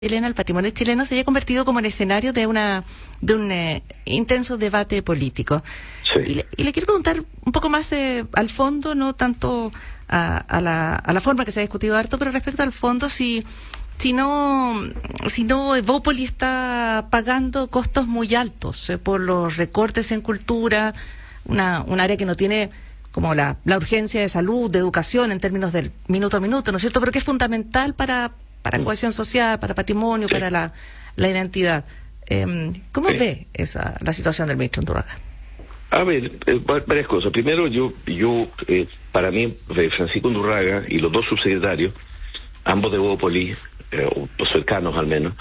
Chilena, el patrimonio chileno se haya convertido como en escenario de un intenso debate político. Sí. Y le quiero preguntar un poco más al fondo, no tanto a la forma que se ha discutido harto, pero respecto al fondo, si no Evópoli está pagando costos muy altos por los recortes en cultura, un área que no tiene como la urgencia de salud, de educación en términos del minuto a minuto, ¿no es cierto? Pero que es fundamental para cohesión social, para patrimonio, sí, para la identidad. ¿Cómo ve la situación del ministro Undurraga? A ver, varias cosas. Primero, para mí, Francisco Undurraga y los dos subsecretarios, ambos de Evópoli, o cercanos al menos,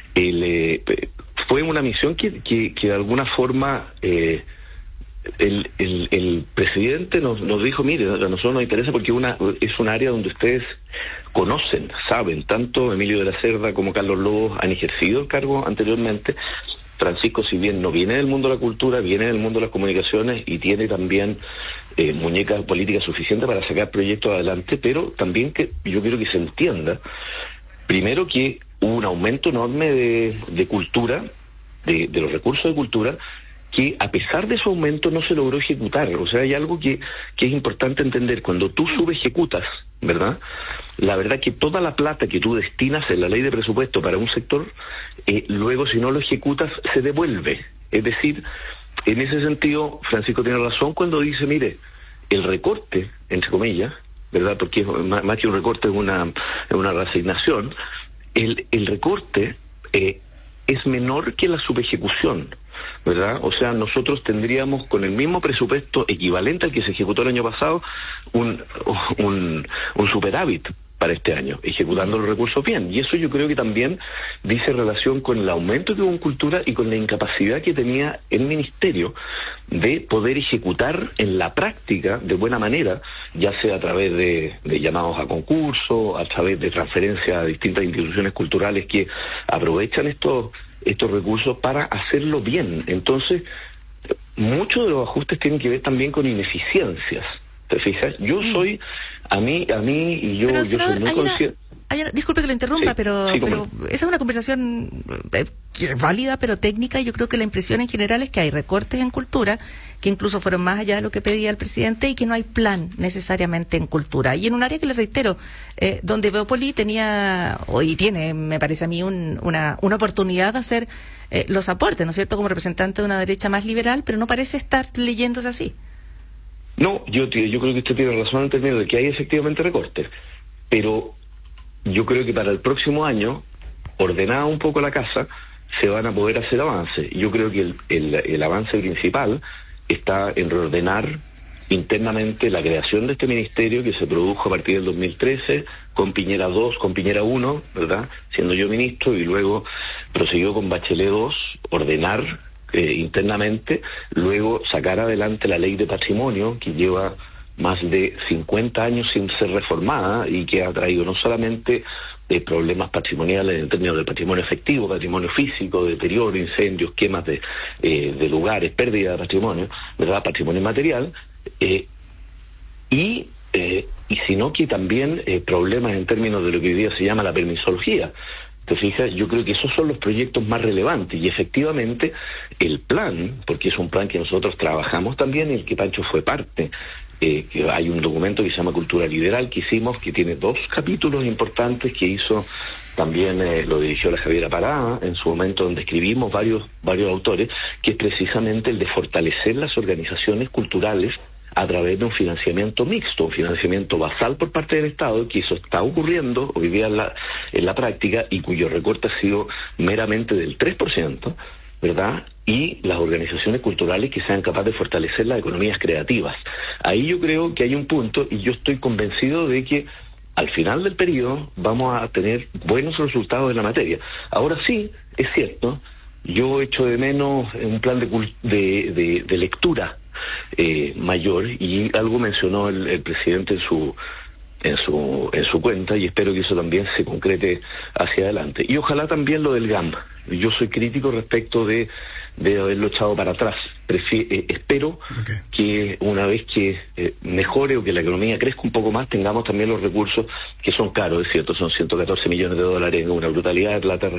fue una misión que de alguna forma el presidente nos dijo, mire, a nosotros nos interesa porque es un área donde ustedes conocen, saben, tanto Emilio de la Cerda como Carlos Lobos han ejercido el cargo anteriormente. Francisco, si bien no viene del mundo de la cultura, viene del mundo de las comunicaciones y tiene también muñeca política suficiente para sacar proyectos adelante, pero también que yo quiero que se entienda, primero que hubo un aumento enorme de cultura, de los recursos de cultura, que a pesar de su aumento no se logró ejecutar. O sea, hay algo que es importante entender. Cuando tú subejecutas, ¿verdad? La verdad que toda la plata que tú destinas en la ley de presupuesto para un sector, luego si no lo ejecutas, se devuelve. Es decir, en ese sentido, Francisco tiene razón cuando dice, mire, el recorte, entre comillas, ¿verdad? Porque más que un recorte es una reasignación, el recorte es menor que la subejecución, ¿verdad? O sea, nosotros tendríamos con el mismo presupuesto equivalente al que se ejecutó el año pasado un superávit para este año, ejecutando los recursos bien. Y eso yo creo que también dice relación con el aumento que hubo en cultura y con la incapacidad que tenía el ministerio de poder ejecutar en la práctica de buena manera, ya sea a través de llamados a concurso, a través de transferencia a distintas instituciones culturales que aprovechan estos recursos para hacerlo bien. Entonces, muchos de los ajustes tienen que ver también con ineficiencias. ¿Te fijas? Yo soy, a mí, y yo soy muy consciente. Disculpe que lo interrumpa, Sí, pero esa es una conversación que es válida, pero técnica, y yo creo que la impresión en general es que hay recortes en cultura, que incluso fueron más allá de lo que pedía el presidente, y que no hay plan necesariamente en cultura. Y en un área que le reitero, donde Evópoli tenía, hoy tiene, me parece a mí, una oportunidad de hacer los aportes, ¿no es cierto?, como representante de una derecha más liberal, pero no parece estar leyéndose así. No, yo creo que usted tiene razón en términos de que hay efectivamente recortes, pero yo creo que para el próximo año, ordenada un poco la casa, se van a poder hacer avances. Yo creo que el avance principal está en reordenar internamente la creación de este ministerio que se produjo a partir del 2013, con Piñera 2, con Piñera 1, ¿verdad?, siendo yo ministro, y luego prosiguió con Bachelet 2, ordenar internamente, luego sacar adelante la ley de patrimonio, que lleva más de 50 años sin ser reformada y que ha traído no solamente problemas patrimoniales en términos de patrimonio efectivo, patrimonio físico, deterioro, incendios, quemas de lugares, pérdida de patrimonio, ¿verdad?, patrimonio inmaterial, y sino que también problemas en términos de lo que hoy día se llama la permisología. ¿Te fijas? Yo creo que esos son los proyectos más relevantes, y efectivamente el plan, porque es un plan que nosotros trabajamos también, y el que Pancho fue parte, que hay un documento que se llama Cultura Liberal que hicimos, que tiene 2 capítulos importantes, que hizo también, lo dirigió la Javiera Parada en su momento, donde escribimos varios autores, que es precisamente el de fortalecer las organizaciones culturales a través de un financiamiento mixto, un financiamiento basal por parte del Estado, que eso está ocurriendo hoy día en la práctica, y cuyo recorte ha sido meramente del 3%, ¿verdad?, y las organizaciones culturales que sean capaces de fortalecer las economías creativas. Ahí yo creo que hay un punto, y yo estoy convencido de que al final del periodo vamos a tener buenos resultados en la materia. Ahora sí, es cierto, yo echo de menos un plan de lectura mayor, y algo mencionó el presidente en su cuenta, y espero que eso también se concrete hacia adelante. Y ojalá también lo del GAM. Yo soy crítico respecto de haberlo echado para atrás. Espero que una vez que mejore o que la economía crezca un poco más, tengamos también los recursos, que son caros, es cierto, son $114 millones, una brutalidad de plata